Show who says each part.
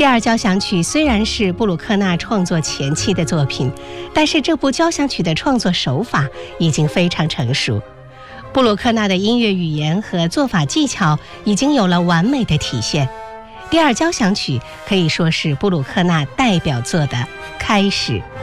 Speaker 1: 第二交响曲虽然是布鲁克纳创作前期的作品，但是这部交响曲的创作手法已经非常成熟。布鲁克纳的音乐语言和作法技巧已经有了完美的体现。第二交响曲可以说是布鲁克纳代表作的开始。